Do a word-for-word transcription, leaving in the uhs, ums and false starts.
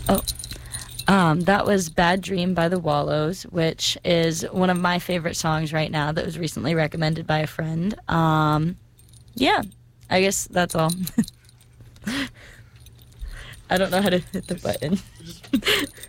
Oh, um, that was Bad Dream by the Wallows, which is one of my favorite songs right now that was recently recommended by a friend. Um, yeah, I guess that's all. I don't know how to hit the button.